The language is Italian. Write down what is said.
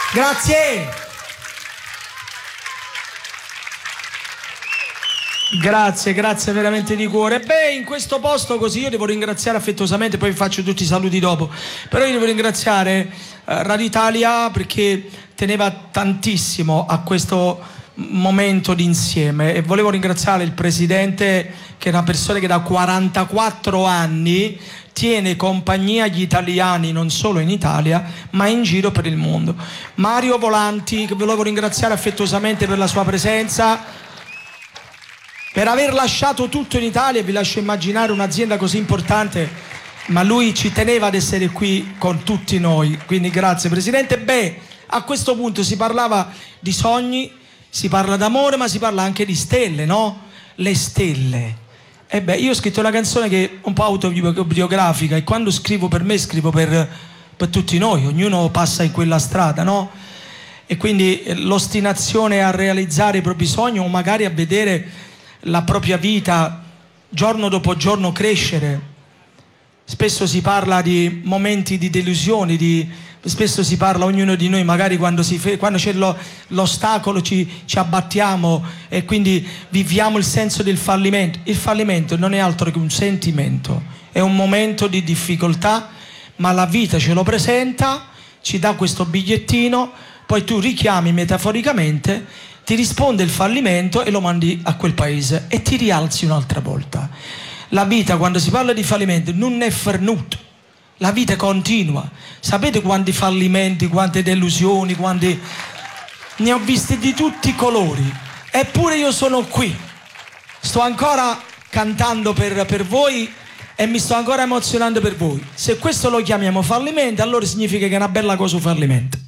Grazie. Grazie veramente di cuore. Beh, in questo posto così io devo ringraziare affettuosamente, poi vi faccio tutti i saluti dopo, però io devo ringraziare Radio Italia perché teneva tantissimo a questo momento d'insieme, e volevo ringraziare il presidente, che è una persona che da 44 anni tiene compagnia agli italiani non solo in Italia ma in giro per il mondo. Mario Volanti, che volevo ringraziare affettuosamente per la sua presenza, per aver lasciato tutto in Italia. Vi lascio immaginare un'azienda così importante, ma lui ci teneva ad essere qui con tutti noi, quindi grazie Presidente. Beh, a questo punto si parlava di sogni, si parla d'amore, ma si parla anche di stelle, no? Le stelle. E beh, io ho scritto una canzone che è un po' autobiografica, e quando scrivo per me scrivo per tutti noi, ognuno passa in quella strada, no? E quindi l'ostinazione a realizzare i propri sogni, o magari a vedere la propria vita giorno dopo giorno crescere. Spesso si parla di momenti di delusioni, spesso si parla, ognuno di noi magari quando c'è l'ostacolo ci abbattiamo, e quindi viviamo il senso del fallimento. Il fallimento non è altro che un sentimento, è un momento di difficoltà, ma la vita ce lo presenta, ci dà questo bigliettino, poi tu richiami metaforicamente, ti risponde il fallimento e lo mandi a quel paese e ti rialzi un'altra volta. La vita, quando si parla di fallimento, non è fernuto, la vita continua. Sapete quanti fallimenti, quante delusioni, quanti... ne ho visti di tutti i colori, eppure io sono qui, sto ancora cantando per voi e mi sto ancora emozionando per voi. Se questo lo chiamiamo fallimento, allora significa che è una bella cosa un fallimento.